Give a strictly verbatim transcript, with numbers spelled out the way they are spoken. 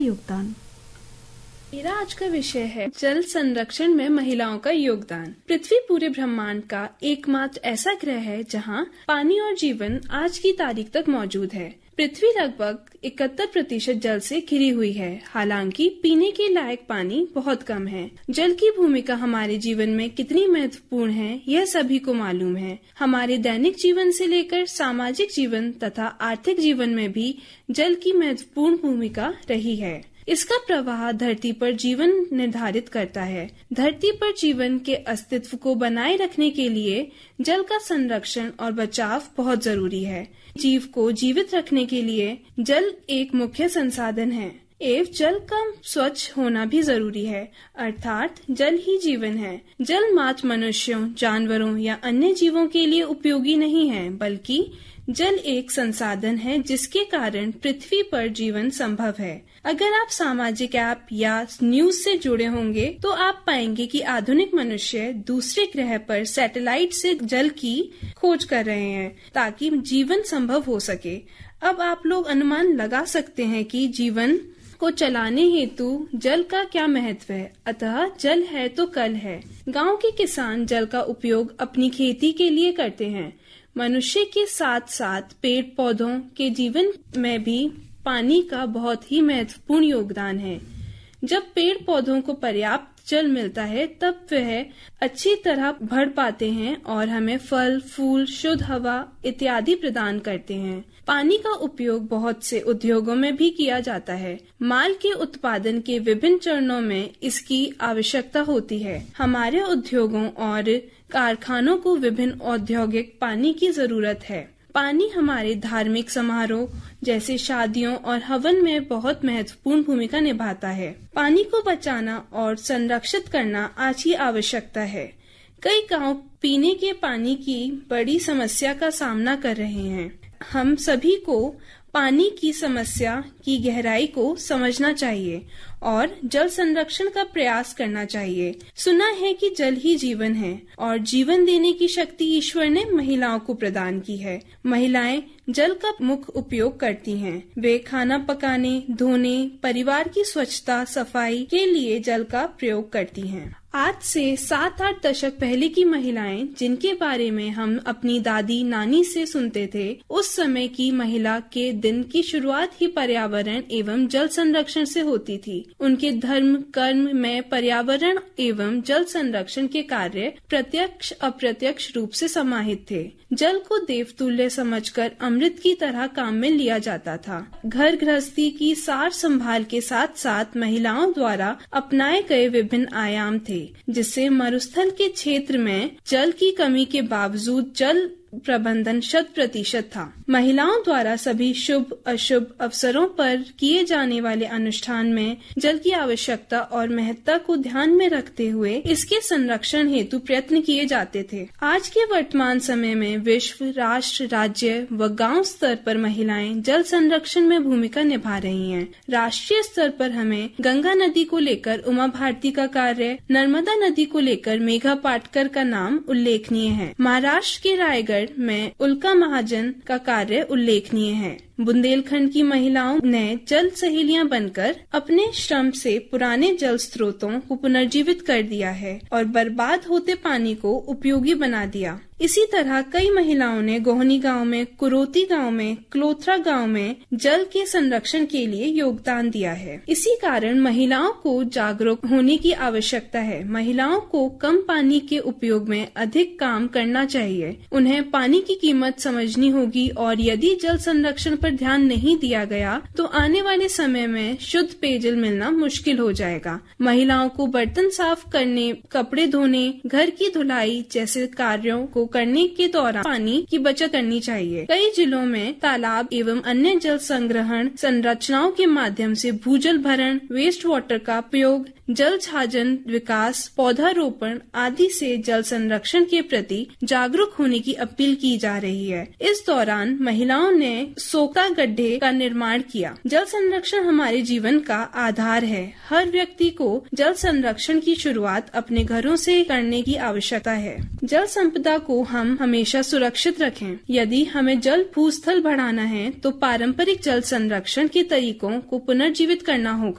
योगदान। मेरा आज का विषय है जल संरक्षण में महिलाओं का योगदान। पृथ्वी पूरे ब्रह्मांड का एकमात्र ऐसा ग्रह है जहां पानी और जीवन आज की तारीख तक मौजूद है। पृथ्वी लगभग इकहत्तर प्रतिशत जल से घिरी हुई है। हालांकि पीने के लायक पानी बहुत कम है। जल की भूमिका हमारे जीवन में कितनी महत्वपूर्ण है, यह सभी को मालूम है। हमारे दैनिक जीवन से लेकर सामाजिक जीवन तथा आर्थिक जीवन में भी जल की महत्वपूर्ण भूमिका रही है। इसका प्रवाह धरती पर जीवन निर्धारित करता है। धरती पर जीवन के अस्तित्व को बनाए रखने के लिए जल का संरक्षण और बचाव बहुत जरूरी है। जीव को जीवित रखने के लिए जल एक मुख्य संसाधन है एवं जल का स्वच्छ होना भी जरूरी है, अर्थात जल ही जीवन है। जल मात्र मनुष्यों, जानवरों या अन्य जीवों के लिए उपयोगी नहीं है, बल्कि जल एक संसाधन है जिसके कारण पृथ्वी पर जीवन संभव है। अगर आप सामाजिक ऐप या न्यूज से जुड़े होंगे तो आप पाएंगे कि आधुनिक मनुष्य दूसरे ग्रह पर सैटेलाइट से जल की खोज कर रहे हैं ताकि जीवन संभव हो सके। अब आप लोग अनुमान लगा सकते हैं कि जीवन को चलाने हेतु जल का क्या महत्व है। अतः जल है तो कल है। गांव के किसान जल का उपयोग अपनी खेती के लिए करते हैं। मनुष्य के साथ साथ पेड़ पौधों के जीवन में भी पानी का बहुत ही महत्वपूर्ण योगदान है। जब पेड़ पौधों को पर्याप्त जल मिलता है तब वह अच्छी तरह बढ़ पाते हैं और हमें फल, फूल, शुद्ध हवा इत्यादि प्रदान करते हैं। पानी का उपयोग बहुत से उद्योगों में भी किया जाता है। माल के उत्पादन के विभिन्न चरणों में इसकी आवश्यकता होती है। हमारे उद्योगों और कारखानों को विभिन्न औद्योगिक पानी की जरूरत है। पानी हमारे धार्मिक समारोह जैसे शादियों और हवन में बहुत महत्वपूर्ण भूमिका निभाता है। पानी को बचाना और संरक्षित करना आज की आवश्यकता है। कई गांव पीने के पानी की बड़ी समस्या का सामना कर रहे हैं। हम सभी को पानी की समस्या की गहराई को समझना चाहिए और जल संरक्षण का प्रयास करना चाहिए। सुना है कि जल ही जीवन है और जीवन देने की शक्ति ईश्वर ने महिलाओं को प्रदान की है। महिलाएं जल का मुख्य उपयोग करती हैं। वे खाना पकाने, धोने, परिवार की स्वच्छता, सफाई के लिए जल का प्रयोग करती हैं। आज से सात आठ दशक पहले की महिलाएं जिनके बारे में हम अपनी दादी नानी से सुनते थे, उस समय की महिला के दिन की शुरुआत ही पर्यावरण एवं जल संरक्षण से होती थी। उनके धर्म कर्म में पर्यावरण एवं जल संरक्षण के कार्य प्रत्यक्ष अप्रत्यक्ष रूप से समाहित थे। जल को देवतुल्य समझकर अमृत की तरह काम में लिया जाता था। घर गृहस्थी की सार संभाल के साथ साथ महिलाओं द्वारा अपनाए गए विभिन्न आयाम थे, जिससे मरुस्थल के क्षेत्र में जल की कमी के बावजूद जल प्रबंधन शत प्रतिशत था। महिलाओं द्वारा सभी शुभ अशुभ अवसरों पर किए जाने वाले अनुष्ठान में जल की आवश्यकता और महत्ता को ध्यान में रखते हुए इसके संरक्षण हेतु प्रयत्न किए जाते थे। आज के वर्तमान समय में विश्व, राष्ट्र, राज्य व गांव स्तर पर महिलाएं जल संरक्षण में भूमिका निभा रही हैं। राष्ट्रीय स्तर पर हमें गंगा नदी को लेकर उमा भारती का कार्य, नर्मदा नदी को लेकर मेघा पाटकर का नाम उल्लेखनीय है। महाराष्ट्र के रायगढ़ में उल्का महाजन का कार्य उल्लेखनीय है। बुंदेलखंड की महिलाओं ने जल सहेलियां बनकर अपने श्रम से पुराने जल स्रोतों को पुनर्जीवित कर दिया है और बर्बाद होते पानी को उपयोगी बना दिया। इसी तरह कई महिलाओं ने गोहनी गांव में, कुरोती गांव में, क्लोथरा गांव में जल के संरक्षण के लिए योगदान दिया है। इसी कारण महिलाओं को जागरूक होने की आवश्यकता है। महिलाओं को कम पानी के उपयोग में अधिक काम करना चाहिए। उन्हें पानी की कीमत समझनी होगी और यदि जल संरक्षण पर ध्यान नहीं दिया गया तो आने वाले समय में शुद्ध पेयजल मिलना मुश्किल हो जाएगा। महिलाओं को बर्तन साफ करने, कपड़े धोने, घर की धुलाई जैसे कार्यों को करने के दौरान पानी की बचत करनी चाहिए। कई जिलों में तालाब एवं अन्य जल संग्रहण संरचनाओं के माध्यम से भूजल भरण, वेस्ट वाटर का प्रयोग, जल छाजन विकास, पौधारोपण आदि से जल संरक्षण के प्रति जागरूक होने की अपील की जा रही है। इस दौरान महिलाओं ने सोका गड्ढे का निर्माण किया। जल संरक्षण हमारे जीवन का आधार है। हर व्यक्ति को जल संरक्षण की शुरुआत अपने घरों से करने की आवश्यकता है। जल संपदा को हम हमेशा सुरक्षित रखें। यदि हमें जल भूस्थल बढ़ाना है तो पारंपरिक जल संरक्षण के तरीकों को पुनर्जीवित करना होगा।